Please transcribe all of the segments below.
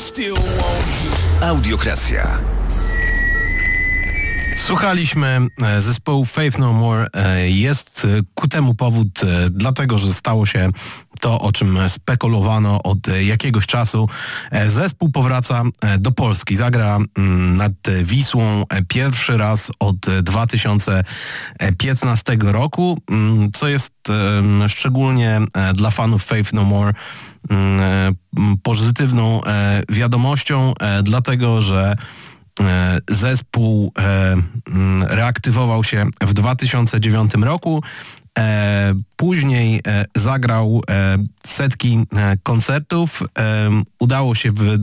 Audiokracja. Słuchaliśmy zespołu Faith No More. Jest ku temu powód, dlatego że stało się to, o czym spekulowano od jakiegoś czasu. Zespół powraca do Polski. Zagra nad Wisłą pierwszy raz od 2015 roku, co jest szczególnie dla fanów Faith No More pozytywną wiadomością, dlatego że zespół reaktywował się w 2009 roku. Później zagrał setki koncertów. Udało się w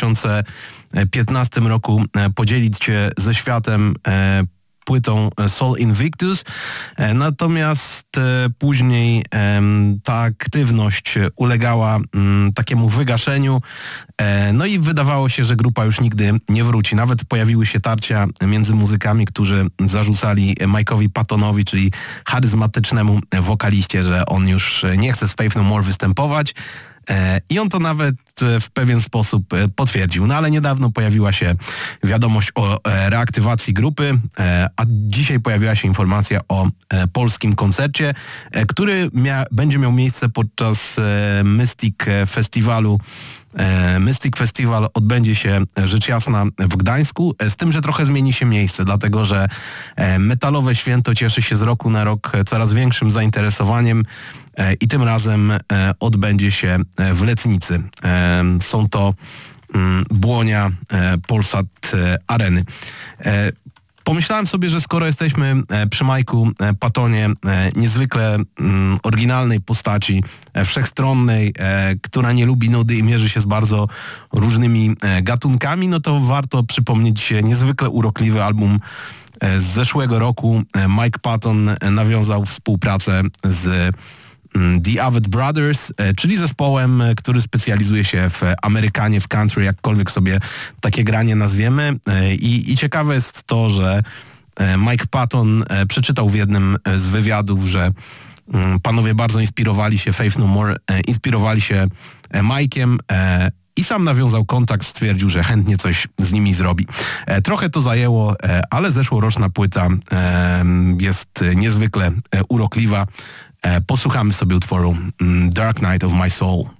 2015 roku podzielić się ze światem płytą Sol Invictus, natomiast później ta aktywność ulegała takiemu wygaszeniu, no i wydawało się, że grupa już nigdy nie wróci. Nawet pojawiły się tarcia między muzykami, którzy zarzucali Mike'owi Pattonowi, czyli charyzmatycznemu wokaliście, że on już nie chce z Faith No More występować. I on to nawet w pewien sposób potwierdził. No ale niedawno pojawiła się wiadomość o reaktywacji grupy, a dzisiaj pojawiła się informacja o polskim koncercie, który będzie miał miejsce podczas Mystic Festiwalu. Mystic Festival odbędzie się rzecz jasna w Gdańsku, z tym, że trochę zmieni się miejsce, dlatego że metalowe święto cieszy się z roku na rok coraz większym zainteresowaniem i tym razem odbędzie się w Letnicy. Są to Błonia Polsat Areny. Pomyślałem sobie, że skoro jesteśmy przy Mike'u Pattonie, niezwykle oryginalnej postaci, wszechstronnej, która nie lubi nudy i mierzy się z bardzo różnymi gatunkami, no to warto przypomnieć niezwykle urokliwy album z zeszłego roku. Mike Patton nawiązał współpracę z The Avett Brothers, czyli zespołem, który specjalizuje się w amerykanie, w country, jakkolwiek sobie takie granie nazwiemy. I ciekawe jest to, że Mike Patton przeczytał w jednym z wywiadów, że panowie bardzo inspirowali się Faith No More, inspirowali się Mike'iem i sam nawiązał kontakt, stwierdził, że chętnie coś z nimi zrobi. Trochę to zajęło, ale zeszłoroczna płyta jest niezwykle urokliwa. Posłuchamy sobie utworu Dark Night of My Soul.